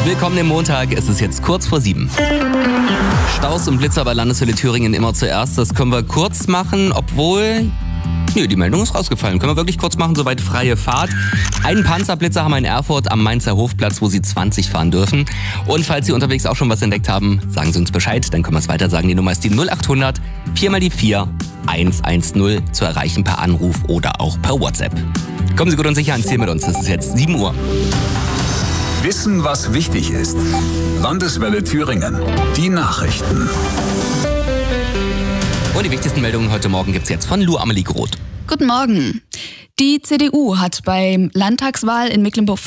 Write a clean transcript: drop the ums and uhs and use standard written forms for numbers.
Willkommen im Montag, es ist jetzt kurz vor 7. Staus und Blitzer bei Landeshölle Thüringen immer zuerst. Das können wir kurz machen, obwohl... Nö, die Meldung ist rausgefallen. Können wir wirklich kurz machen, soweit freie Fahrt. Einen Panzerblitzer haben wir in Erfurt am Mainzer Hofplatz, wo Sie 20 fahren dürfen. Und falls Sie unterwegs auch schon was entdeckt haben, sagen Sie uns Bescheid, dann können wir es weiter sagen. Die Nummer ist die 0800 4x4 110 zu erreichen per Anruf oder auch per WhatsApp. Kommen Sie gut und sicher ans Ziel mit uns. Es ist jetzt 7 Uhr. Wissen, was wichtig ist. Landeswelle Thüringen. Die Nachrichten. Und die wichtigsten Meldungen heute Morgen gibt's jetzt von Lu Amelie Groth. Guten Morgen. Die CDU hat bei Landtagswahl in Mecklenburg